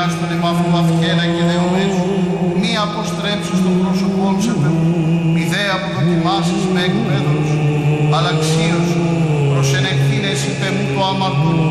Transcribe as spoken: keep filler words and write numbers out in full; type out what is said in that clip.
στον εμάφου αυχένα και δεωμέσου, μη αποστρέψεις το πρόσωπόν σε Θεού, μη δε αποδοκιμάσεις με εκπαίδρους, αλλά αξίως προσενεχθήνες υπέ μου το αμαρτωλό